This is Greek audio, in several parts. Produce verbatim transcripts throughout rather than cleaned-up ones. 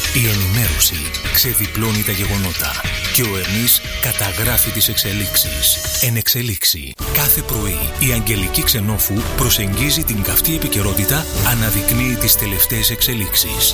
Η ενημέρωση ξεδιπλώνει τα γεγονότα και ο Ερμής καταγράφει τις εξελίξεις. Εν εξελίξη. Κάθε πρωί η Αγγελική Ξενόφου προσεγγίζει την καυτή επικαιρότητα, αναδεικνύει τις τελευταίες εξελίξεις.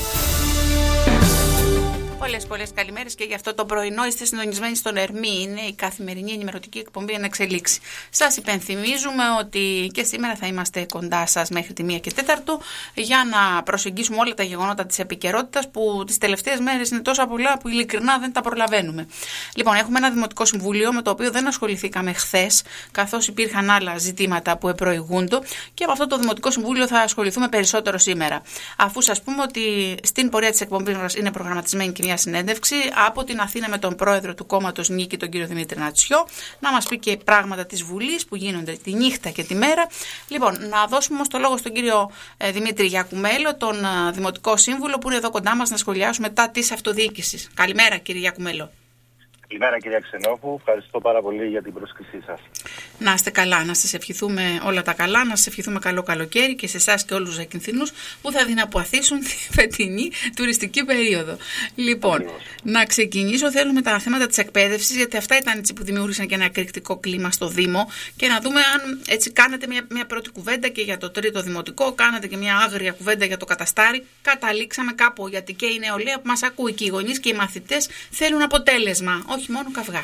Πολλές πολλές καλημέρες και γι' αυτό το πρωινό είστε συντονισμένοι στον Ερμή. Είναι η καθημερινή ενημερωτική εκπομπή Εν Εξελίξη. Σας υπενθυμίζουμε ότι και σήμερα θα είμαστε κοντά σας μέχρι τη μία και τέταρτο για να προσεγγίσουμε όλα τα γεγονότα της επικαιρότητας που τις τελευταίες μέρες είναι τόσα πολλά που ειλικρινά δεν τα προλαβαίνουμε. Λοιπόν, έχουμε ένα Δημοτικό Συμβούλιο με το οποίο δεν ασχοληθήκαμε χθες, καθώς υπήρχαν άλλα ζητήματα που επροηγούνται και από αυτό το Δημοτικό Συμβούλιο θα ασχοληθούμε περισσότερο σήμερα. Αφού σας πούμε ότι στην πορεία της εκπομπής μας είναι προγραμματισμένη και μια συνέντευξη από την Αθήνα με τον πρόεδρο του κόμματος Νίκη, τον κύριο Δημήτρη Νατσιό, να μας πει και πράγματα της Βουλής που γίνονται τη νύχτα και τη μέρα. Λοιπόν, να δώσουμε όμως το λόγο στον κύριο ε, Δημήτρη Γιακουμέλο, τον ε, Δημοτικό Σύμβουλο που είναι εδώ κοντά μας να σχολιάσουμε μετά της αυτοδιοίκησης. Καλημέρα κύριε Γιακουμέλο. Καλημέρα κυρία Ξενόφου, ευχαριστώ πάρα πολύ για την πρόσκλησή σας. Να είστε καλά, να σας ευχηθούμε όλα τα καλά, να σας ευχηθούμε καλό καλοκαίρι και σε εσάς και όλους τους ακινθινούς που θα δυναποαθήσουν τη φετινή τουριστική περίοδο. Λοιπόν, Ακριβώς. να ξεκινήσω θέλω με τα θέματα της εκπαίδευσης, γιατί αυτά ήταν έτσι που δημιούργησαν και ένα εκρηκτικό κλίμα στο Δήμο και να δούμε αν έτσι κάνετε μια, μια πρώτη κουβέντα και για το τρίτο δημοτικό, κάνατε και μια άγρια κουβέντα για το καταστάρι. Καταλήξαμε κάπου, γιατί και η νεολαία που μας ακούει και οι γονείς και οι μαθητές θέλουν αποτέλεσμα. Όχι μόνο καυγά.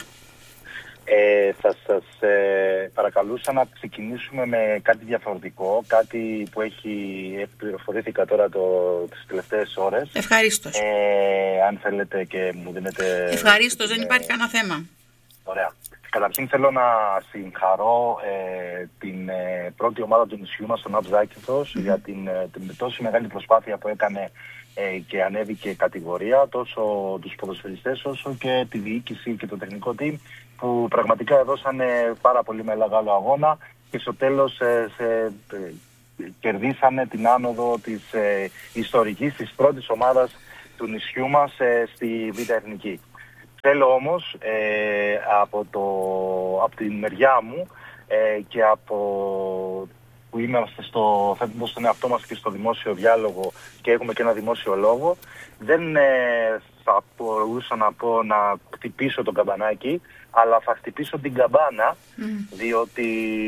Ε, θα σας ε, παρακαλούσα να ξεκινήσουμε με κάτι διαφορετικό, κάτι που έχει πληροφορήθηκα τώρα το, τις τελευταίες ώρες. Ευχαρίστως. Ε, αν θέλετε και μου δίνετε... Ευχαρίστως, δεν υπάρχει κανένα θέμα. Ωραία. Καταρχήν θέλω να συγχαρώ ε, την ε, πρώτη ομάδα του νησιού μας, τον Αψάκηθος, mm. για την, ε, την τόση μεγάλη προσπάθεια που έκανε ε, και ανέβηκε κατηγορία, τόσο τους ποδοσφαιριστές όσο και τη διοίκηση και το τεχνικό team, που πραγματικά έδωσαν πάρα πολύ μεγάλο αγώνα και στο τέλος ε, σε, ε, κερδίσανε την άνοδο της ε, ιστορικής, της πρώτης ομάδας του νησιού μας ε, στη Β' Εθνική. Θέλω όμως ε, από, το, από την μεριά μου ε, και από που είμαστε στο, θέτουμε στον εαυτό μας και στο δημόσιο διάλογο και έχουμε και ένα δημόσιο λόγο, δεν ε, θα μπορούσα να πω να χτυπήσω το καμπανάκι, αλλά θα χτυπήσω την καμπάνα, mm. διότι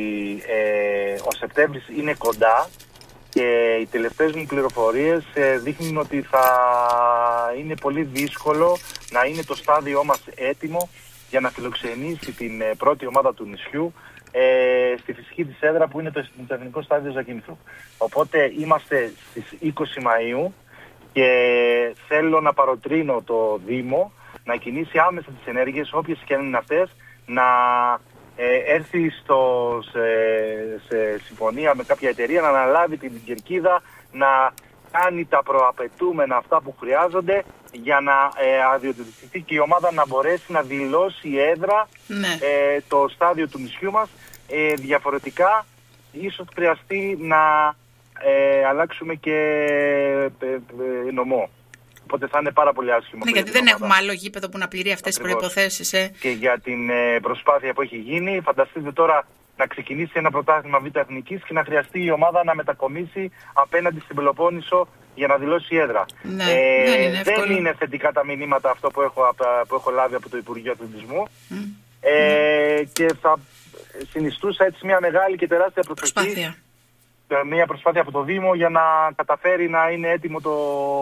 ε, ο Σεπτέμβρης είναι κοντά και οι τελευταίες μου πληροφορίες ε, δείχνουν ότι θα είναι πολύ δύσκολο να είναι το στάδιό μας έτοιμο για να φιλοξενήσει την ε, πρώτη ομάδα του νησιού ε, στη φυσική της έδρα που είναι το, το εθνικό στάδιο Ζακυνθού. Οπότε είμαστε στις είκοσι Μαΐου και θέλω να παροτρύνω το Δήμο να κινήσει άμεσα τις ενέργειες, όποιες και αν είναι αυτές, να ε, έρθει στο, σε, σε συμφωνία με κάποια εταιρεία, να αναλάβει την κερκίδα, να κάνει τα προαπαιτούμενα αυτά που χρειάζονται για να ε, αδειοδοτηθεί και η ομάδα να μπορέσει να δηλώσει η έδρα, ναι. ε, το στάδιο του νησιού μας. Ε, διαφορετικά ίσως χρειαστεί να ε, αλλάξουμε και ε, ε, νομό. Οπότε θα είναι πάρα πολύ άσχημο. Ναι, γιατί δεν έχουμε άλλο γήπεδο που να πληρεί αυτές τις προϋποθέσεις. Ε. Και για την ε, προσπάθεια που έχει γίνει, φανταστείτε τώρα να ξεκινήσει ένα πρωτάθλημα Β' Εθνικής και να χρειαστεί η ομάδα να μετακομίσει απέναντι στην Πελοπόννησο για να δηλώσει έδρα. Ναι, ε, δεν, είναι δεν είναι θετικά τα μηνύματα αυτό που έχω, που έχω λάβει από το Υπουργείο Αθλητισμού. Mm. Ε, mm. Και θα συνιστούσα έτσι μια μεγάλη και τεράστια προσπάθεια. Μια προσπάθεια από το Δήμο για να καταφέρει να είναι έτοιμο το...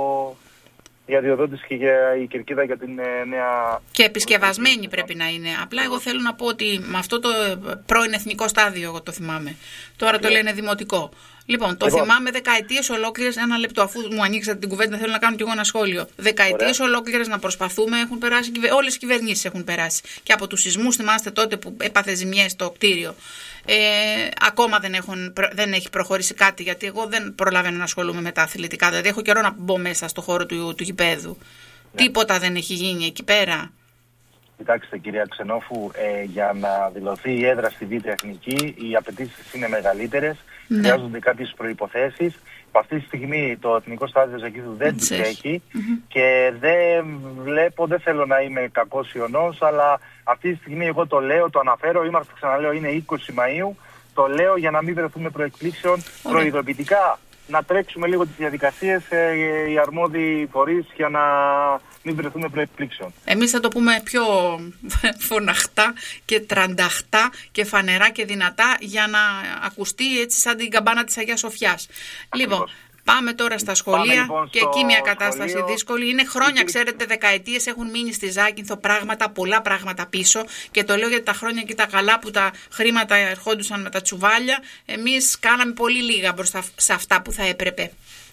η αδειοδότηση και για η κερκίδα για την ε, νέα... Και επισκευασμένη πρέπει να είναι. Απλά εγώ θέλω να πω ότι με αυτό το πρώην εθνικό στάδιο, εγώ το θυμάμαι. Τώρα το λένε δημοτικό. Λοιπόν, το λοιπόν. θυμάμαι δεκαετίες ολόκληρες, ένα λεπτό αφού μου ανοίξατε την κουβέντα, θέλω να κάνω κι εγώ ένα σχόλιο. Δεκαετίες ολόκληρες να προσπαθούμε, έχουν περάσει, όλες οι κυβερνήσεις έχουν περάσει. Και από τους σεισμούς, θυμάστε τότε που έπαθε ζημιές στο κτίριο. Ε, ακόμα δεν, έχουν, δεν έχει προχωρήσει κάτι, γιατί εγώ δεν προλαβαίνω να ασχολούμαι με τα αθλητικά. Δηλαδή, έχω καιρό να μπω μέσα στο χώρο του, του γηπέδου. Ναι. Τίποτα δεν έχει γίνει εκεί πέρα. Κοιτάξτε κυρία Ξενόφου, ε, για να δηλωθεί η έδρα στη Β' Εθνική, οι απαιτήσεις είναι μεγαλύτερες, ναι. χρειάζονται κάποιες προϋποθέσεις. Αυτή τη στιγμή το Εθνικό Στάδιο Ζακυνθού δεν τις έχει mm-hmm. και δεν βλέπω, δεν θέλω να είμαι κακός ιονός, αλλά αυτή τη στιγμή εγώ το λέω, το αναφέρω, είμαστε ξαναλέω είναι είκοσι Μαΐου, το λέω για να μην βρεθούμε προεκπλήξεων προειδοποιητικά. να τρέξουμε λίγο τις διαδικασίες ε, οι αρμόδιοι φορείς για να μην βρεθούμε προεκπλήξεων. Εμείς θα το πούμε πιο φωναχτά και τρανταχτά και φανερά και δυνατά για να ακουστεί έτσι σαν την καμπάνα της Αγίας Σοφιάς. Ακριβώς. Λοιπόν, πάμε τώρα στα σχολεία. Λοιπόν, και εκεί μια κατάσταση σχολείο... δύσκολη. Είναι χρόνια, ξέρετε, δεκαετίες έχουν μείνει στη Ζάκυνθο πράγματα, πολλά πράγματα πίσω. Και το λέω γιατί τα χρόνια και τα καλά που τα χρήματα ερχόντουσαν με τα τσουβάλια, εμείς κάναμε πολύ λίγα μπροστά σε αυτά που θα έπρεπε.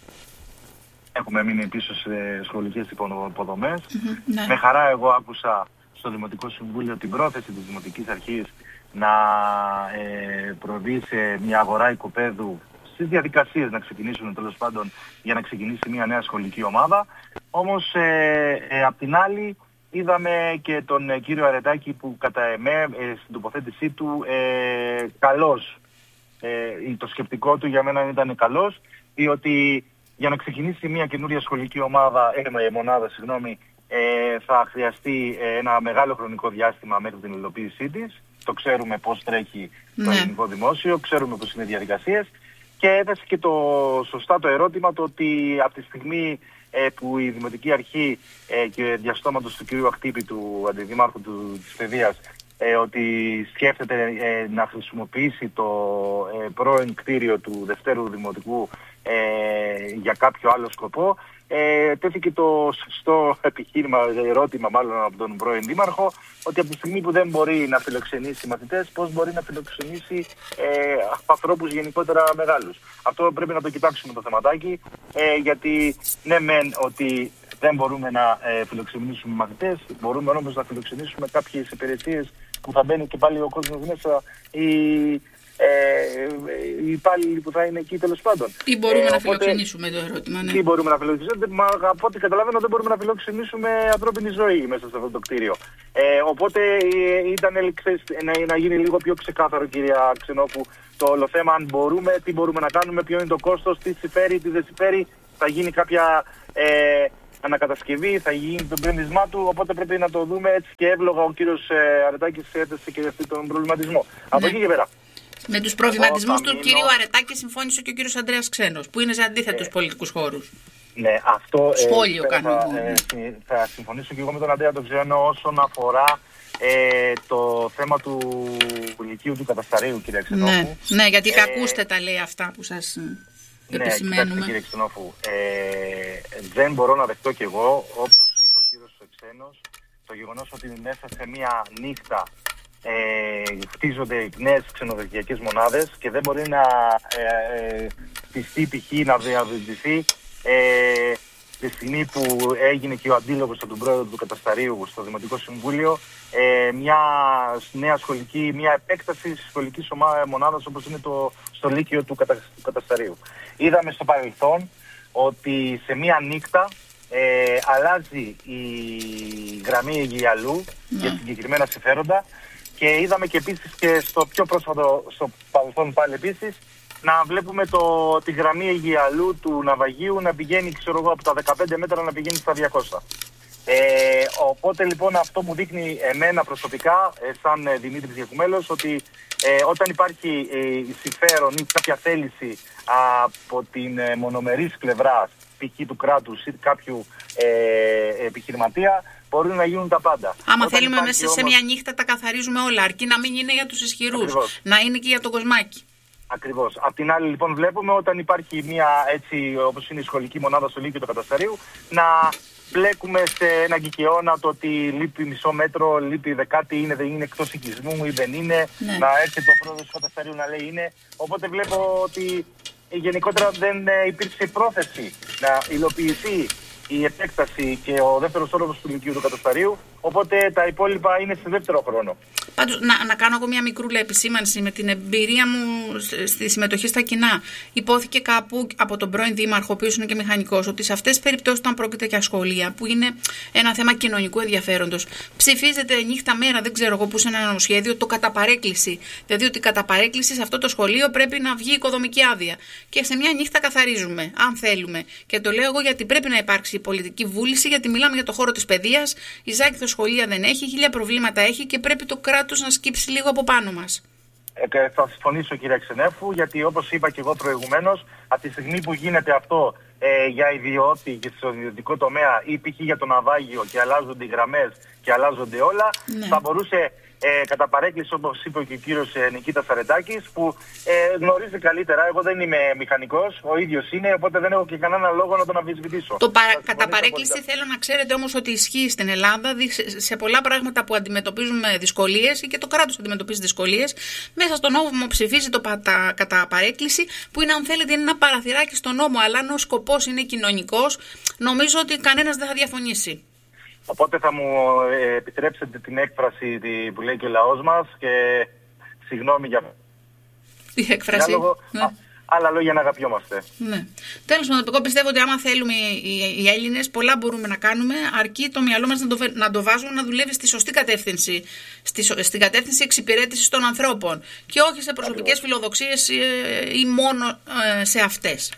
Έχουμε μείνει πίσω σε σχολικές υποδομές. Mm-hmm, ναι. Με χαρά εγώ άκουσα στο Δημοτικό Συμβούλιο την πρόθεση της Δημοτικής Αρχής να ε, προβεί σε μια αγορά οικοπαίδου, στις διαδικασίες να ξεκινήσουν τέλος πάντων για να ξεκινήσει μια νέα σχολική ομάδα. Όμως ε, ε, απ' την άλλη είδαμε και τον ε, κύριο Αρετάκη που κατά εμέ ε, στην τοποθέτησή του ε, καλός, ε, το σκεπτικό του για μένα ήταν καλός, διότι για να ξεκινήσει μια καινούρια σχολική ομάδα, ε, μονάδα, συγγνώμη, ε, θα χρειαστεί ε, ένα μεγάλο χρονικό διάστημα μέχρι την υλοποίησή της. Το ξέρουμε πώς τρέχει ναι. το ελληνικό δημόσιο, ξέρουμε πώς είναι οι διαδικασίες και έδωσε και το σωστά το ερώτημα το ότι από τη στιγμή ε, που η Δημοτική Αρχή ε, και διαστόματος του κ. Αχτύπη, του Αντιδημάρχου του, της Παιδείας, ε, ότι σκέφτεται ε, να χρησιμοποιήσει το ε, πρώην κτίριο του Δευτέρου Δημοτικού ε, για κάποιο άλλο σκοπό, ε, τέθηκε το σωστό επιχείρημα, ερώτημα μάλλον από τον πρώην Δήμαρχο, ότι από τη στιγμή που δεν μπορεί να φιλοξενήσει μαθητές, πώς μπορεί να φιλοξενήσει ε, ανθρώπους γενικότερα μεγάλους. Αυτό πρέπει να το κοιτάξουμε το θεματάκι, ε, γιατί ναι μεν ότι δεν μπορούμε να ε, φιλοξενήσουμε μαθητές, μπορούμε όμως να φιλοξενήσουμε κάποιες υπηρεσίες που θα μπαίνει και πάλι ο κόσμος μέσα, οι, ε, οι υπάλληλοι που θα είναι εκεί τέλος πάντων. Τι μπορούμε ε, να οπότε, φιλοξενήσουμε το ερώτημα, ναι. Τι μπορούμε να φιλοξενήσουμε, μα από ό,τι καταλαβαίνω δεν μπορούμε να φιλοξενήσουμε ανθρώπινη ζωή μέσα σε αυτό το κτίριο. Ε, οπότε ε, ήταν να, να γίνει λίγο πιο ξεκάθαρο, κυρία Ξενόφου, το όλο θέμα, αν μπορούμε, τι μπορούμε να κάνουμε, ποιο είναι το κόστος, τι συμφέρει, τι δεν συμφέρει, θα γίνει κάποια... Ε, ανακατασκευή, θα γίνει το πρέντισμά του, οπότε πρέπει να το δούμε έτσι και εύλογα ο κύριος ε, Αρετάκης έθεσε και αυτή τον προβληματισμό. Ναι. Από εκεί και πέρα. Με τους προβληματισμούς του κυρίου Αρετάκη συμφώνησε και ο κύριος Ανδρέας Ξένος, που είναι σε αντίθετους ε, πολιτικούς χώρους. Ναι, αυτό Σχόλιο ε, κάνω θα, εγώ. Ε, θα συμφωνήσω και εγώ με τον Ανδρέα τον Ξένο όσον αφορά ε, το θέμα του λυκείου του Κατασταρίου, κυρία Ξενόφου. Ναι, ναι, γιατί ε, ακούστε τα λέει αυτά που σας... Ναι, κοιτάξτε κύριε Ξενόφου, ε, δεν μπορώ να δεχτώ κι εγώ, όπως είπε ο κύριος Ξένος, το γεγονός ότι μέσα σε μία νύχτα ε, χτίζονται νέες ξενοδοχειακές μονάδες και δεν μπορεί να ε, ε, πιστεί π.χ. να διαδοτηθεί ε, τη στιγμή που έγινε και ο αντίλογος από τον πρόεδρο του Κατασταρίου στο Δημοτικό Συμβούλιο, ε, μια νέα σχολική, μια επέκταση της σχολικής μονάδας όπως είναι το, στο Λύκειο του, κατα, του Κατασταρίου. Είδαμε στο παρελθόν ότι σε μια νύχτα ε, αλλάζει η γραμμή Αιγιαλού yeah. για συγκεκριμένα συμφέροντα και είδαμε και επίσης και στο πιο πρόσφατο, στο παρελθόν πάλι επίσης, να βλέπουμε το, τη γραμμή Αιγιαλού του ναυαγίου να πηγαίνει, ξέρω εγώ, από τα δεκαπέντε μέτρα να πηγαίνει στα διακόσια. Ε, οπότε λοιπόν αυτό μου δείχνει εμένα προσωπικά, ε, σαν ε, Δημήτρης Γιακουμέλος, ότι ε, όταν υπάρχει ε, συμφέρον ή κάποια θέληση από την ε, μονομερής πλευρά π.χ. του κράτους ή κάποιου ε, επιχειρηματία, μπορούν να γίνουν τα πάντα. Άμα όταν θέλουμε μέσα όμως... σε μια νύχτα τα καθαρίζουμε όλα, αρκεί να μην είναι για τους ισχυρούς, ακριβώς. Να είναι και για τον κοσμάκι. Ακριβώς. Απ' την άλλη λοιπόν βλέπουμε όταν υπάρχει μια έτσι όπως είναι η σχολική μονάδα στο Λύκειο του Κατασταρίου να μπλέκουμε σε ένα γκικαιώνα το ότι λείπει μισό μέτρο, λείπει δεκάτη, είναι, δεν είναι εκτός οικισμού ή δεν είναι, ναι. Να έρθει το πρόεδρος του Κατασταρίου να λέει είναι. Οπότε βλέπω ότι γενικότερα δεν υπήρξε πρόθεση να υλοποιηθεί η επέκταση και ο δεύτερος όροφος του Λυκείου του Κατασταρίου, οπότε τα υπόλοιπα είναι σε δεύτερο χρόνο. Πάντως, να, να κάνω εγώ μια μικρούλα επισήμανση με την εμπειρία μου στη συμμετοχή στα κοινά. Υπόθηκε κάπου από τον πρώην Δήμαρχο, ο οποίος είναι και μηχανικός, ότι σε αυτές τις περιπτώσεις, όταν πρόκειται για σχολεία, που είναι ένα θέμα κοινωνικού ενδιαφέροντος, ψηφίζεται νύχτα μέρα, δεν ξέρω εγώ που είναι ένα νομοσχέδιο, το κατά παρέκκληση. Δηλαδή ότι κατά παρέκκληση σε αυτό το σχολείο πρέπει να βγει οικοδομική άδεια. Και σε μια νύχτα καθαρίζουμε, αν θέλουμε. Και το λέω εγώ γιατί πρέπει να υπάρξει η πολιτική βούληση, γιατί μιλάμε για το χώρο της παιδείας. Η Ζάκυνθο σχολεία δεν έχει, χίλια προβλήματα έχει και πρέπει το κράτος να σκύψει λίγο από πάνω μας. ε, θα συμφωνήσω κύριε Ξενέφου, γιατί όπως είπα και εγώ προηγουμένως, από τη στιγμή που γίνεται αυτό ε, για ιδιώτη και στο ιδιωτικό τομέα ή π.χ. για το ναυάγιο και αλλάζονται οι γραμμές και αλλάζονται όλα, ναι. θα μπορούσε ε, κατά παρέκκληση, όπως είπε και ο κύριος ε, Νικήτας Αρετάκης, που ε, γνωρίζει καλύτερα. Εγώ δεν είμαι μηχανικός, ο ίδιος είναι, οπότε δεν έχω και κανένα λόγο να τον αμφισβητήσω. Το παρα... Κατά παρέκκληση πολύ. Θέλω να ξέρετε όμως ότι ισχύει στην Ελλάδα σε πολλά πράγματα που αντιμετωπίζουμε δυσκολίες ή και το κράτος αντιμετωπίζει δυσκολίες. Μέσα στον νόμο ψηφίζει το πατα... κατά παρέκκληση, που είναι, αν θέλετε, είναι ένα παραθυράκι στον νόμο, αλλά αν ο σκοπός είναι κοινωνικός, νομίζω ότι κανένας δεν θα διαφωνήσει. Οπότε θα μου ε, επιτρέψετε την έκφραση τη, που λέει και ο λαός μας και συγγνώμη για... Τι έκφραση? Λόγο, ναι. α, άλλα λόγια να αγαπιόμαστε. Ναι. Τέλος πάντων, εγώ πιστεύω ότι άμα θέλουμε οι, οι Έλληνες, πολλά μπορούμε να κάνουμε, αρκεί το μυαλό μας να το, να το βάζουμε να δουλεύει στη σωστή κατεύθυνση, στη, στην κατεύθυνση εξυπηρέτησης των ανθρώπων και όχι σε προσωπικές φιλοδοξίες ή, ή μόνο ε, σε αυτές.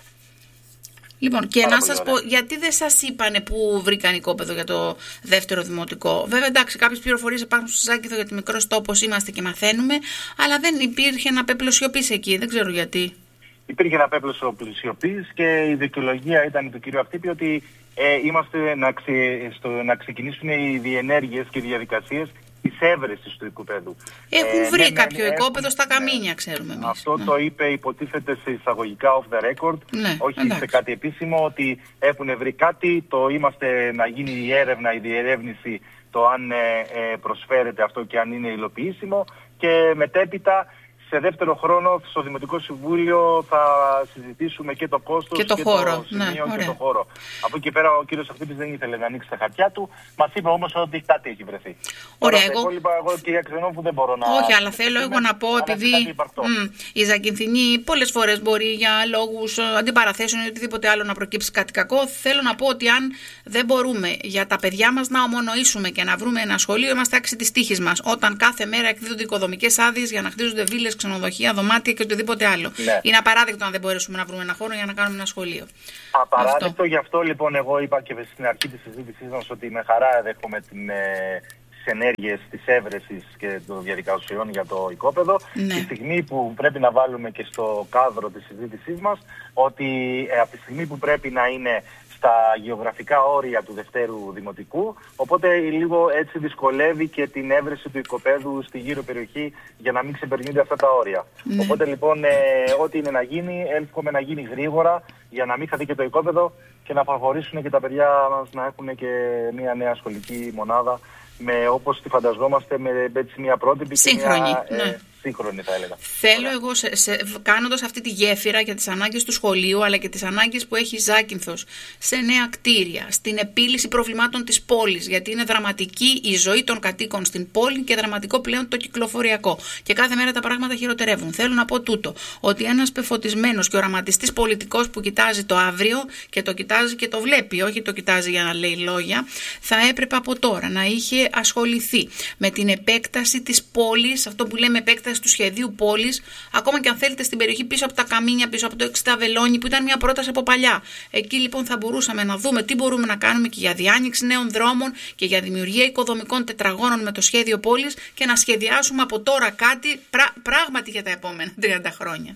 Λοιπόν, και Πάρα να σας πω, γιατί δεν σας είπανε που βρήκαν οικόπεδο για το δεύτερο δημοτικό? Βέβαια, εντάξει, κάποιες πληροφορίες υπάρχουν στο Ζάκυνθο, γιατί μικρός τόπος είμαστε και μαθαίνουμε, αλλά δεν υπήρχε ένα πέπλο σιωπής εκεί, δεν ξέρω γιατί. Υπήρχε ένα πέπλο σιωπής και η δικαιολογία ήταν του κ. Αχτύπη ότι ε, είμαστε να, ξε, στο, να ξεκινήσουν οι διενέργειες και οι διαδικασίες της έβρεσης του οικοπαίδου. Έχουν ε, βρει ναι, κάποιο ναι, οικόπεδο στα Καμίνια, ναι, ξέρουμε εμείς. Αυτό ναι. το είπε, υποτίθεται σε εισαγωγικά off the record, ναι, όχι εντάξει. σε κάτι επίσημο, ότι έχουν βρει κάτι, το είμαστε να γίνει η έρευνα, η διερεύνηση, το αν ε, ε, προσφέρεται αυτό και αν είναι υλοποιήσιμο, και μετέπειτα σε δεύτερο χρόνο στο Δημοτικό Συμβούλιο θα συζητήσουμε και το κόστος και το, και χώρο. το σημείο ναι, και το χώρο. Από εκεί πέρα ο κύριος Αχτύπης δεν ήθελε να ανοίξει τα χαρτιά του, μας είπε όμως ότι κάτι έχει βρεθεί. Ωραία, Τώρα, εγώ... υπόλοιπα, εγώ κυρία Ξενόφου δεν μπορώ να... Όχι, αλλά θέλω εγώ να πω, επειδή μ, οι Ζακυνθινοί πολλές φορές μπορεί για λόγους αντιπαραθέσεων ή οτιδήποτε άλλο να προκύψει κάτι κακό, θέλω να πω ότι αν δεν μπορούμε για τα παιδιά μας να ομονοήσουμε και να βρούμε ένα σχολείο, είμαστε άξιοι της τύχης μας. Όταν κάθε μέρα εκδίδονται οικοδομικές άδειες για να χτίζονται βίλες, ξενοδοχεία, δωμάτια και οτιδήποτε άλλο. Ναι. Είναι απαράδεκτο αν δεν μπορέσουμε να βρούμε ένα χώρο για να κάνουμε ένα σχολείο. Απαράδεκτο, αυτό. Γι' αυτό λοιπόν εγώ είπα και στην αρχή της συζήτησής μας ότι με χαρά δέχομαι την, ε, τις ενέργειες της έβρεσης και των διαδικασιών για το οικόπεδο. Ναι. Τη στιγμή που πρέπει να βάλουμε και στο κάδρο της συζήτησής μας ότι ε, από τη στιγμή που πρέπει να είναι στα γεωγραφικά όρια του δευτέρου δημοτικού, οπότε λίγο έτσι δυσκολεύει και την έβρεση του οικοπαίδου στη γύρω περιοχή για να μην ξεπερνούνται αυτά τα όρια. Ναι. Οπότε λοιπόν ε, ό,τι είναι να γίνει, εύχομαι να γίνει γρήγορα για να μην χαθεί και το οικόπεδο και να προχωρήσουν και τα παιδιά μας να έχουν και μια νέα σχολική μονάδα με, όπως τη φανταζόμαστε, με έτσι μια πρότυπη σύγχρονη, και μια, ναι. ε, σύγχρονη θα έλεγα. Θέλω Ωραία. εγώ, σε, σε, κάνοντας αυτή τη γέφυρα για τις ανάγκες του σχολείου, αλλά και τις ανάγκες που έχει η Ζάκυνθος σε νέα κτίρια, στην επίλυση προβλημάτων της πόλης, γιατί είναι δραματική η ζωή των κατοίκων στην πόλη και δραματικό πλέον το κυκλοφοριακό. Και κάθε μέρα τα πράγματα χειροτερεύουν. Θέλω να πω τούτο, ότι ένας πεφωτισμένος και οραματιστής πολιτικός που κοιτάζει το αύριο και το κοιτάζει και το βλέπει, όχι το κοιτάζει για να λέει λόγια, θα έπρεπε από τώρα να είχε ασχοληθεί με την επέκταση της πόλης, αυτό που λέμε επέκταση του σχεδίου πόλης, ακόμα και αν θέλετε στην περιοχή πίσω από τα Καμίνια, πίσω από το Εξταβελόνι, που ήταν μια πρόταση από παλιά. Εκεί λοιπόν θα μπορούσαμε να δούμε τι μπορούμε να κάνουμε και για διάνοιξη νέων δρόμων και για δημιουργία οικοδομικών τετραγώνων με το σχέδιο πόλης και να σχεδιάσουμε από τώρα κάτι πρά, πράγματι για τα επόμενα τριάντα χρόνια.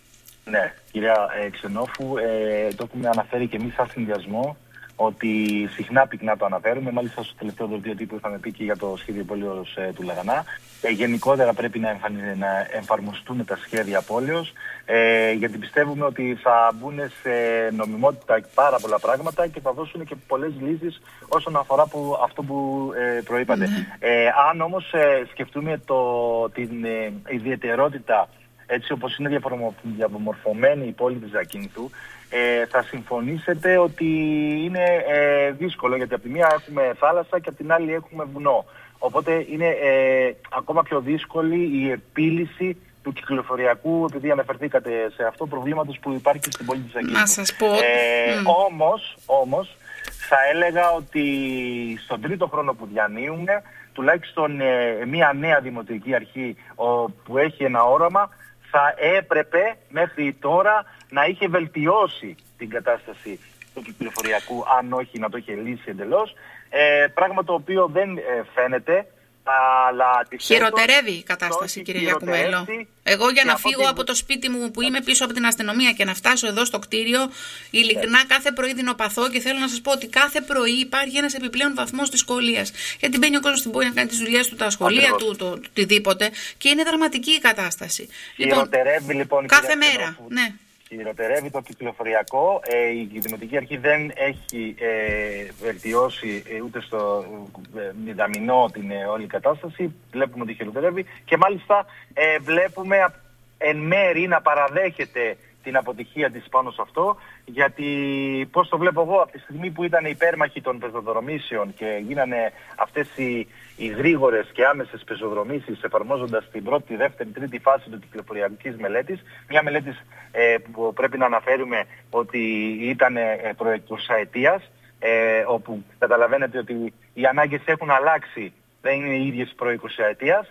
Ναι, κυρία ε, Ξενόφου, ε, το έχουμε αναφέρει και εμείς σαν συνδυασμό, ότι συχνά πυκνά το αναφέρουμε, μάλιστα στο τελευταίο δελτίο τύπου είχαμε πει και για το σχέδιο πόλεως ε, του Λαγανά. Ε, γενικότερα πρέπει να, εμφανι... να εφαρμοστούν τα σχέδια πόλεως, ε, γιατί πιστεύουμε ότι θα μπουν σε νομιμότητα πάρα πολλά πράγματα και θα δώσουν και πολλές λύσεις όσον αφορά που, αυτό που ε, προείπατε. Mm-hmm. Ε, αν όμως ε, σκεφτούμε το, την ε, ιδιαιτερότητα, έτσι όπως είναι διαμορφωμένη η πόλη της Ζακύνθου, Ε, θα συμφωνήσετε ότι είναι ε, δύσκολο, γιατί από τη μία έχουμε θάλασσα και από την άλλη έχουμε βουνό. Οπότε είναι ε, ακόμα πιο δύσκολη η επίλυση του κυκλοφοριακού, επειδή αναφερθήκατε σε αυτό, προβλήματος που υπάρχει στην πόλη της Ζακύνθου. Να σας πω. Ε, mm. όμως, όμως, θα έλεγα ότι στον τρίτο χρόνο που διανύουμε, τουλάχιστον ε, μια νέα δημοτική αρχή ο, που έχει ένα όραμα, θα έπρεπε μέχρι τώρα να είχε βελτιώσει την κατάσταση του κυκλοφοριακού, αν όχι να το είχε λύσει εντελώς. Ε, πράγμα το οποίο δεν ε, φαίνεται Αλλά χειροτερεύει η κατάσταση, κύριε Γιακουμέλο. Εγώ για να φύγω από το σπίτι μου που είμαι πίσω από την αστυνομία και να φτάσω εδώ στο κτίριο, ειλικρινά yeah. κάθε πρωί δεινοπαθώ και θέλω να σας πω ότι κάθε πρωί υπάρχει ένας επιπλέον βαθμός δυσκολίας. Γιατί μπαίνει ο κόσμος στην πόλη να κάνει τις δουλειές του, τα σχολεία Ακριβώς. του, το, το, οτιδήποτε, και είναι δραματική η κατάσταση. Χειροτερεύει λοιπόν. Κάθε μέρα. Ναι. Χειροτερεύει το κυκλοφοριακό. Ε, η Δημοτική Αρχή δεν έχει ε, βελτιώσει ε, ούτε στο ε, μηδαμινό την ε, όλη κατάσταση. Βλέπουμε ότι χειροτερεύει και μάλιστα ε, βλέπουμε εν μέρη να παραδέχεται την αποτυχία της πάνω σε αυτό, γιατί πώς το βλέπω εγώ, από τη στιγμή που ήταν υπέρμαχοι των πεζοδρομήσεων και γίνανε αυτές οι, οι γρήγορες και άμεσες πεζοδρομήσεις εφαρμόζοντας την πρώτη, δεύτερη, τρίτη φάση του κυκλοφοριακής μελέτης, μια μελέτη ε, που πρέπει να αναφέρουμε ότι ήταν ε, προ εικοσαετίας, ε, όπου καταλαβαίνετε ότι οι ανάγκες έχουν αλλάξει, δεν είναι οι ίδιες προ εικοσαετίας.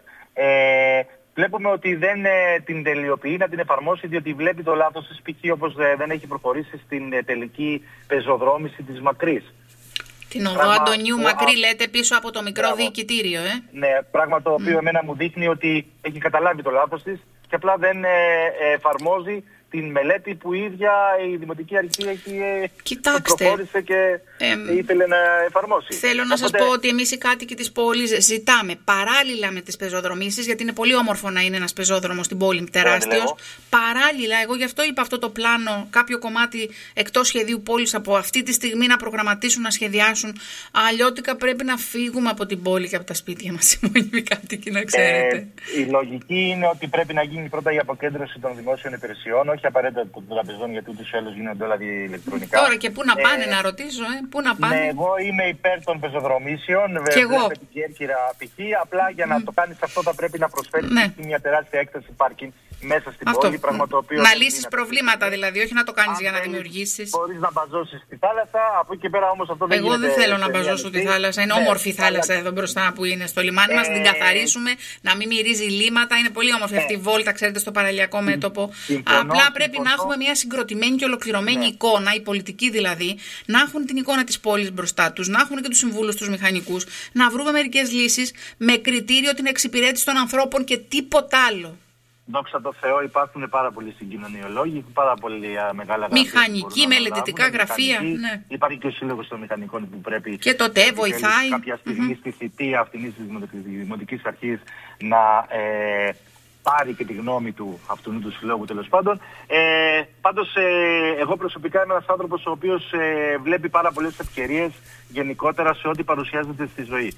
Ε, Βλέπουμε ότι δεν ε, την τελειοποιεί να την εφαρμόσει, διότι βλέπει το λάθος της, π.χ. όπως ε, δεν έχει προχωρήσει στην ε, τελική πεζοδρόμηση της Μακρής. Την οδό πράγμα, Αντωνίου ο, Μακρύ, λέτε, πίσω από το μικρό πράγμα, διοικητήριο, ε? Ναι, πράγμα το οποίο mm. εμένα μου δείχνει ότι έχει καταλάβει το λάθος της και απλά δεν ε, ε, εφαρμόζει την μελέτη που η ίδια η Δημοτική Αρχή έχει προχώρησε και ε, ήθελε να εφαρμόσει. Θέλω να Οπότε... σας πω ότι εμείς οι κάτοικοι της πόλης ζητάμε παράλληλα με τις πεζοδρομήσεις, γιατί είναι πολύ όμορφο να είναι ένας πεζόδρομος στην πόλη τεράστιος. Παράλληλα, εγώ γι' αυτό είπα αυτό το πλάνο, κάποιο κομμάτι εκτός σχεδίου πόλης από αυτή τη στιγμή να προγραμματίσουν, να σχεδιάσουν. Αλλιώτικα πρέπει να φύγουμε από την πόλη και από τα σπίτια μας, οι μόνιμοι κάτοικοι, να ξέρετε. Ε, η λογική είναι ότι πρέπει να γίνει πρώτα η αποκέντρωση των δημόσιων υπηρεσιών, όχι απαραίτητα των τραπεζών, γιατί ούτως ή άλλως γίνονται όλα ηλεκτρονικά. Τώρα και πού να πάνε, ε, να ρωτήσω, ε, πού να πάνε. Ναι, εγώ είμαι υπέρ των πεζοδρομήσεων. Και εγώ. Την Κέρκυρα π.χ. Απλά για να mm. το κάνεις αυτό θα πρέπει να προσφέρεις ναι. μια τεράστια έκταση πάρκινγκ μέσα στην αυτό. πόλη. Πράγμα το οποίο να λύσεις προβλήματα δηλαδή, όχι να το κάνεις για να δημιουργήσεις. Μπορείς να μπαζώσεις τη θάλασσα, από εκεί και πέρα όμως αυτό δεν εγώ γίνεται. Εγώ δεν θέλω να μπαζώσω τη θάλασσα. Είναι ναι, όμορφη η θάλασσα εδώ μπροστά που είναι στο λιμάνι μας. Την καθαρίσουμε, να μην μυρίζει λίματα. Είναι πολύ όμορφη αυτή η βόλτα, ξέρετε, στο παραλιακό μέτωπο. Απλά πρέπει να έχουμε μια συγκροτημένη και ολοκληρωμένη ναι. εικόνα, οι πολιτικοί δηλαδή, να έχουν την εικόνα της πόλης μπροστά τους, να έχουν και τους συμβούλους, τους μηχανικούς, να βρούμε μερικές λύσεις με κριτήριο την εξυπηρέτηση των ανθρώπων και τίποτα άλλο. Δόξα τω Θεώ, υπάρχουν πάρα πολλοί συγκοινωνιολόγοι, πάρα πολλοί μεγάλα γραφεία. Μηχανικοί, μελετητικά γραφεία. Ναι. Υπάρχει και ο Σύλλογος των Μηχανικών που πρέπει. Και το ΤΕ βοηθάει. Κάποια στιγμή mm-hmm. στη θητεία αυτής της Δημοτικής Αρχής να. Ε, πάρει και τη γνώμη του αυτού του συλλόγου τέλος πάντων. Ε, πάντως ε, εγώ προσωπικά είμαι ένας άνθρωπος ο οποίος ε, βλέπει πάρα πολλές ευκαιρίες γενικότερα σε ό,τι παρουσιάζεται στη ζωή.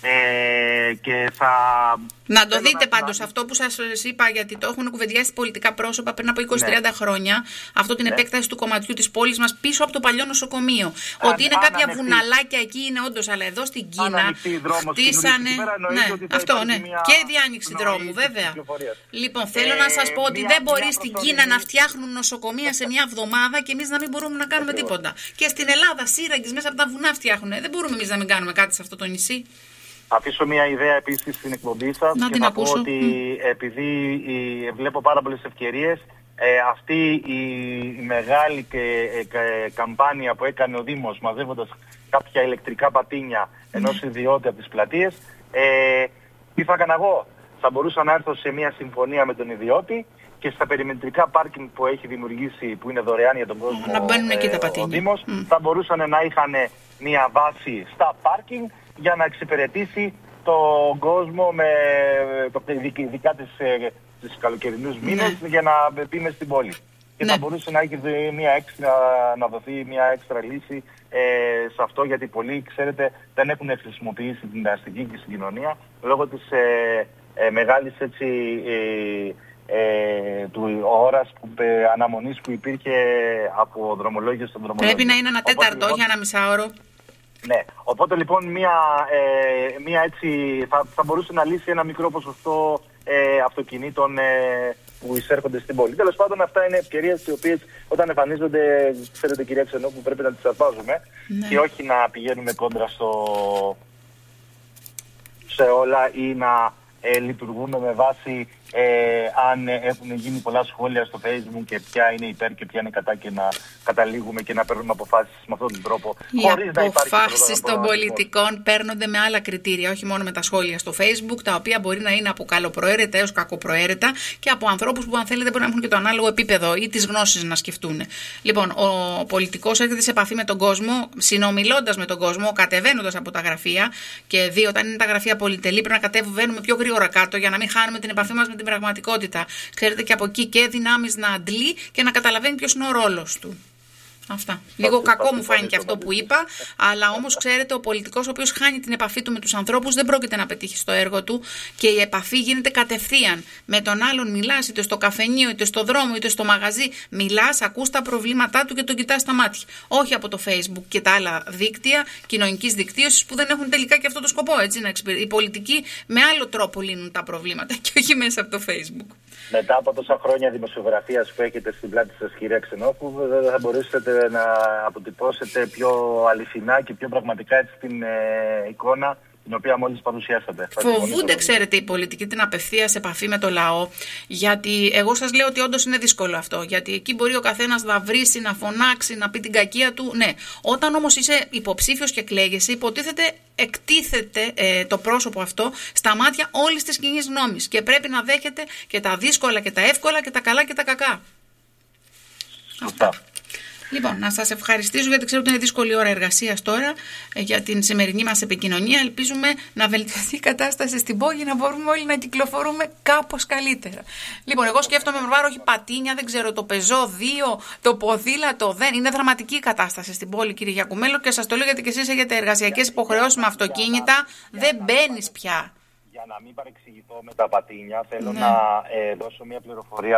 Ε, και θα... Να το δείτε να... πάντως αυτό που σας είπα, γιατί το έχουν κουβεντιάσει πολιτικά πρόσωπα πριν από είκοσι τριάντα ναι. χρόνια, αυτό την ναι. επέκταση του κομματιού της πόλης μας πίσω από το παλιό νοσοκομείο. Αν, ότι είναι κάποια ανοιχτή. βουναλάκια εκεί είναι όντως, αλλά εδώ στην Κίνα χτίσανε. Ναι, αυτό ναι. Και διάνοιξη δρόμου, βέβαια. Λοιπόν, θέλω ε, να σας πω ότι μια, δεν μπορεί στην Κίνα να φτιάχνουν νοσοκομεία σε μια εβδομάδα και εμείς να μην μπορούμε να κάνουμε τίποτα. Και στην Ελλάδα σύραγγες μέσα από τα βουνά φτιάχνουν. Δεν μπορούμε εμείς να μην κάνουμε κάτι σε αυτό το νησί. Θα αφήσω μια ιδέα επίσης στην εκπομπή σας να και την θα ακούσω. πω ότι mm. επειδή η, βλέπω πάρα πολλές ευκαιρίες, ε, αυτή η, η μεγάλη και, ε, καμπάνια που έκανε ο Δήμος μαζεύοντας κάποια ηλεκτρικά πατίνια mm. ενός ιδιώτη από τις πλατείες, ε, τι θα έκανα εγώ? Θα μπορούσα να έρθω σε μια συμφωνία με τον ιδιώτη και στα περιμετρικά πάρκινγκ που έχει δημιουργήσει, που είναι δωρεάν για τον κόσμο, να μπαίνουν εκεί τα πατίνια. Ο Δήμος, mm. θα μπορούσαν να είχαν μια βάση στα πάρκινγκ για να εξυπηρετήσει τον κόσμο με το, ειδικά τις, τις καλοκαιρινούς μήνες ναι. για να πει μες στην πόλη. Και ναι. θα μπορούσε να, έχει μια έξτρα, να δοθεί μια έξτρα λύση ε, σε αυτό, γιατί πολλοί, ξέρετε, δεν έχουν χρησιμοποιήσει την αστική συγκοινωνία λόγω της ε, ε, μεγάλης έτσι, ε, ε, του ώρας που, ε, αναμονής που υπήρχε από δρομολόγιο στον δρομολόγιο. Πρέπει να είναι ένα τέταρτο, όχι ένα μισάωρο. Ναι, οπότε λοιπόν μια, ε, μια έτσι, θα, θα μπορούσε να λύσει ένα μικρό ποσοστό ε, αυτοκινήτων ε, που εισέρχονται στην πόλη. Τέλος πάντων, αυτά είναι ευκαιρίες οι οποίες όταν εμφανίζονται, ξέρετε κυρία Ξενόπου, πρέπει να τις αρπάζουμε ναι. και όχι να πηγαίνουμε κόντρα στο, σε όλα ή να ε, λειτουργούμε με βάση ε, αν έχουν γίνει πολλά σχόλια στο Facebook και ποια είναι υπέρ και ποια είναι κατά, και να καταλήγουμε και να παίρνουμε αποφάσεις με αυτόν τον τρόπο. Οι αποφάσεις των πολιτικών παίρνονται με άλλα κριτήρια, όχι μόνο με τα σχόλια στο Facebook, τα οποία μπορεί να είναι από καλοπροαίρετα έως κακοπροαίρετα και από ανθρώπους που, αν θέλετε, μπορεί να έχουν και το ανάλογο επίπεδο ή τις γνώσεις να σκεφτούν. Λοιπόν, ο πολιτικός έρχεται σε επαφή με τον κόσμο, συνομιλώντας με τον κόσμο, κατεβαίνοντας από τα γραφεία. Και δύο, όταν είναι τα γραφεία πολυτελή, πρέπει να κατεβαίνουμε πιο γρήγορα κάτω για να μην χάνουμε την επαφή μας με την πραγματικότητα. Ξέρετε, και από εκεί και δυνάμεις να αντλεί και να καταλαβαίνει ποιος είναι ο ρόλος του. Αυτά. Λίγο κακό μου φάνηκε αυτό που είπα, αλλά όμως ξέρετε, ο πολιτικός ο οποίος χάνει την επαφή του με τους ανθρώπους δεν πρόκειται να πετύχει στο έργο του, και η επαφή γίνεται κατευθείαν. Με τον άλλον μιλάς, είτε στο καφενείο, είτε στο δρόμο, είτε στο μαγαζί. Μιλάς, ακούς τα προβλήματά του και τον κοιτάς στα μάτια. Όχι από το Facebook και τα άλλα δίκτυα κοινωνικής δικτύωσης που δεν έχουν τελικά και αυτό το σκοπό. Έτσι, να εξυπηρε... Οι πολιτικοί με άλλο τρόπο λύνουν τα προβλήματα και όχι μέσα από το Facebook. Μετά από τόσα χρόνια δημοσιογραφίας που έχετε στην πλάτη σας, κυρία Ξενόφου, δεν θα μπορέσετε να αποτυπώσετε πιο αληθινά και πιο πραγματικά έτσι την ε, εικόνα την οποία μόλις παρουσιάσατε. Φοβούνται, ξέρετε, οι πολιτικοί την απευθείας επαφή με το λαό, γιατί εγώ σας λέω ότι όντως είναι δύσκολο αυτό. Γιατί εκεί μπορεί ο καθένας να βρίσει, να φωνάξει, να πει την κακία του. Ναι. Όταν όμως είσαι υποψήφιος και εκλέγεσαι, υποτίθεται εκτίθεται ε, το πρόσωπο αυτό στα μάτια όλης της κοινής γνώμης. Και πρέπει να δέχεται και τα δύσκολα και τα εύκολα και τα καλά και τα κακά. Αυτά. Λοιπόν, να σας ευχαριστήσω, γιατί ξέρω ότι είναι δύσκολη ώρα εργασίας τώρα για την σημερινή μας επικοινωνία. Ελπίζουμε να βελτιωθεί η κατάσταση στην πόλη, να μπορούμε όλοι να κυκλοφορούμε κάπως καλύτερα. Λοιπόν, εγώ σκέφτομαι με βάρο, όχι πατίνια, δεν ξέρω, το πεζό δύο, το ποδήλατο, δεν. Είναι δραματική η κατάσταση στην πόλη, κύριε Γιακουμέλο, και σας το λέω γιατί και εσείς έχετε εργασιακές υποχρεώσεις με αυτοκίνητα, δεν μπαίνεις πια. Για να μην παρεξηγηθώ με τα πατίνια, θέλω ναι. να ε, δώσω μια πληροφορία.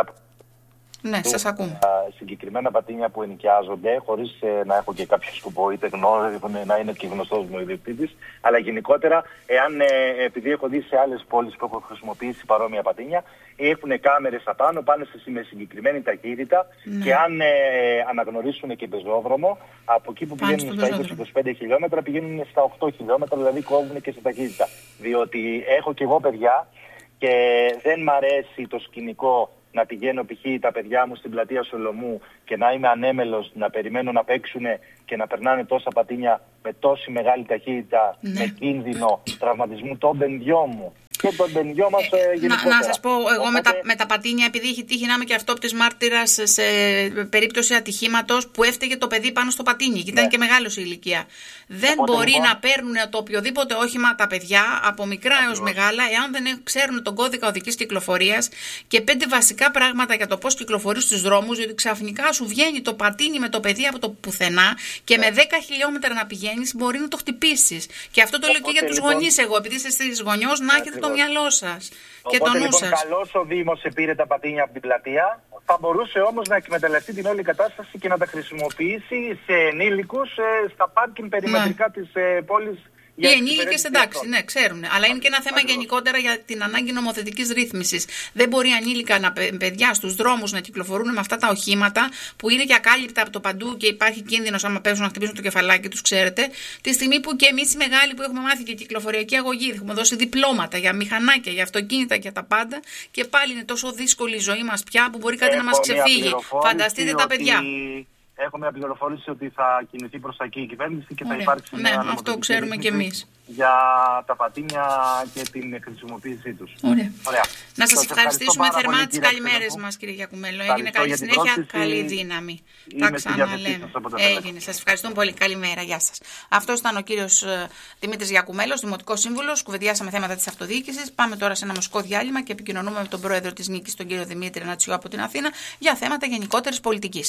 Ναι, σας ακούμε. Συγκεκριμένα πατίνια που ενοικιάζονται, χωρίς ε, να έχω και κάποιο σκοπό, είτε γνώμη, να είναι και γνωστός μου ο ιδιοκτήτης, αλλά γενικότερα, εάν, ε, επειδή έχω δει σε άλλες πόλεις που έχω χρησιμοποιήσει παρόμοια πατίνια, έχουν κάμερες απάνω, πάνε με συγκεκριμένη ταχύτητα, ναι. και αν ε, αναγνωρίσουν και πεζόδρομο, από εκεί που πάνε πηγαίνουν στα είκοσι με είκοσι πέντε χιλιόμετρα, πηγαίνουν στα οκτώ χιλιόμετρα, δηλαδή κόβουν και σε ταχύτητα. Διότι έχω και εγώ παιδιά και δεν μ' αρέσει το σκηνικό να πηγαίνω π.χ. τα παιδιά μου στην πλατεία Σολομού και να είμαι ανέμελος, να περιμένω να παίξουν και να περνάνε τόσα πατίνια με τόση μεγάλη ταχύτητα, ναι. με κίνδυνο τραυματισμού των παιδιών μου και των παιδιών μας ε, γενικότερα. Να, να σας πω, εγώ Οπότε... με, τα, με τα πατίνια, επειδή έχει τύχει να είμαι και αυτόπτης μάρτυρας σε περίπτωση ατυχήματος που έφταιγε το παιδί πάνω στο πατίνι και ήταν ναι. και μεγάλος η ηλικία. Δεν Οπότε, μπορεί λοιπόν... να παίρνουν το οποιοδήποτε όχημα τα παιδιά από μικρά έως μεγάλα, εάν δεν ξέρουν τον κώδικα οδικής κυκλοφορίας και πέντε βασικά πράγματα για το πώς κυκλοφορείς στους δρόμους, διότι ξαφνικά σου βγαίνει το πατίνι με το παιδί από το πουθενά και με δέκα χιλιόμετρα να πηγαίνεις μπορεί να το χτυπήσεις. Και αυτό το λέω και για τους λοιπόν... γονείς εγώ, επειδή είστε στις γονιός, να έχετε το μυαλό σας και το νου λοιπόν, σας. Καλώς ο Δήμος πήρε τα πατίνια από την πλατεία, θα μπορούσε όμως να εκμεταλλευτεί την όλη κατάσταση και να τα χρησιμοποιήσει σε ενήλικους στα πάρκινγκ περιμετρικά ναι. της ε, πόλης. Οι ενήλικες εντάξει, ναι, ξέρουν. Αλλά είναι και ένα θέμα γενικότερα για την ανάγκη νομοθετικής ρύθμισης. Δεν μπορεί ανήλικα να, παιδιά στους δρόμους να κυκλοφορούν με αυτά τα οχήματα που είναι και ακάλυπτα από το παντού και υπάρχει κίνδυνος άμα πέσουν να χτυπήσουν το κεφαλάκι τους, ξέρετε. Τη στιγμή που και εμείς οι μεγάλοι που έχουμε μάθει και κυκλοφοριακή αγωγή, έχουμε δώσει διπλώματα για μηχανάκια, για αυτοκίνητα και για τα πάντα και πάλι είναι τόσο δύσκολη η ζωή μας πια που μπορεί κάτι Έχω να μας ξεφύγει. Φανταστείτε τα παιδιά. Έχω μια πληροφόρηση ότι θα κινηθεί προς τα εκεί η κυβέρνηση και Ωραία. θα υπάρξει ναι, μια αυτό ξέρουμε και εμείς. Για τα πατίνια και την χρησιμοποίησή τους. Ωραία. Ωραία. Να σας, σας ευχαριστήσουμε θερμά τις καλημέρες μας, κύριε Γιακουμέλο. Έγινε καλή συνέχεια, πρόσθεση. καλή δύναμη. Τα ξαναλέμε. Έγινε. Σας ευχαριστούμε πολύ. Καλημέρα. Γεια σας. Αυτός ήταν ο κύριος Δημήτρης Γιακουμέλος, Δημοτικός Σύμβουλος. Κουβεντιάσαμε θέματα της αυτοδιοίκησης. Πάμε τώρα σε ένα μουσικό διάλειμμα και επικοινωνούμε με τον πρόεδρο της Νίκης, τον κύριο Δημήτρη Νατσιό από την Αθήνα, για θέματα γενικότερης πολιτικής.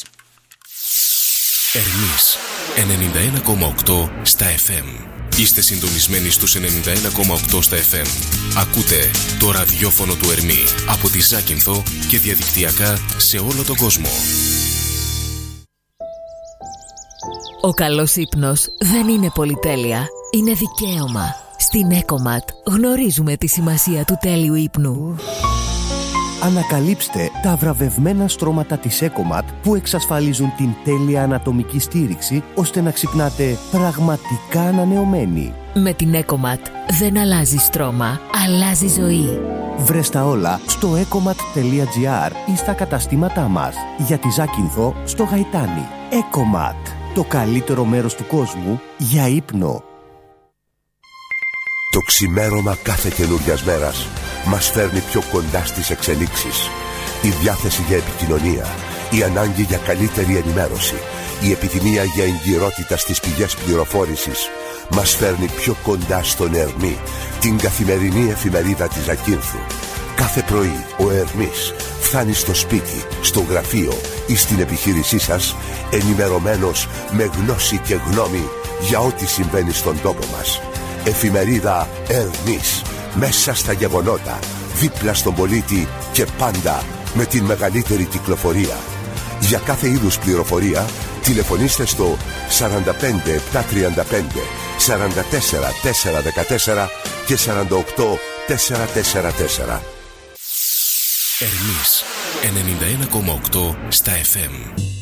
Ερμής ενενήντα ένα κόμμα οκτώ στα εφ εμ. Είστε συντονισμένοι στους ενενήντα ένα κόμμα οκτώ στα εφ εμ. Ακούτε το ραδιόφωνο του Ερμή από τη Ζάκυνθο και διαδικτυακά σε όλο τον κόσμο. Ο καλός ύπνος δεν είναι πολυτέλεια, είναι δικαίωμα. Στην Ecomat γνωρίζουμε τη σημασία του τέλειου ύπνου. Ανακαλύψτε τα βραβευμένα στρώματα της Ecomat που εξασφαλίζουν την τέλεια ανατομική στήριξη ώστε να ξυπνάτε πραγματικά ανανεωμένοι. Με την Ecomat δεν αλλάζει στρώμα, αλλάζει ζωή. Βρες τα όλα στο ecomat τελεία gr ή στα καταστήματά μας. Για τη Ζάκυνθο στο Γαϊτάνι. Ecomat, το καλύτερο μέρος του κόσμου για ύπνο. Το ξημέρωμα κάθε καινούριας μέρας μας φέρνει πιο κοντά στις εξελίξεις. Η διάθεση για επικοινωνία, η ανάγκη για καλύτερη ενημέρωση, η επιθυμία για εγκυρότητα στις πηγές πληροφόρησης μας φέρνει πιο κοντά στον Ερμή, την καθημερινή εφημερίδα της Ζακύνθου. Κάθε πρωί ο Ερμής φτάνει στο σπίτι, στο γραφείο ή στην επιχείρησή σας ενημερωμένος με γνώση και γνώμη για ό,τι συμβαίνει στον τόπο μας. Εφημερίδα Ερμής, μέσα στα γεγονότα, δίπλα στον πολίτη και πάντα με την μεγαλύτερη κυκλοφορία. Για κάθε είδους πληροφορία τηλεφωνήστε στο σαράντα πέντε επτακόσια τριάντα πέντε σαράντα τέσσερα τετρακόσια δεκατέσσερα και σαράντα οκτώ τετρακόσια σαράντα τέσσερα. Ερμής ενενήντα ένα κόμμα οκτώ στα εφ εμ.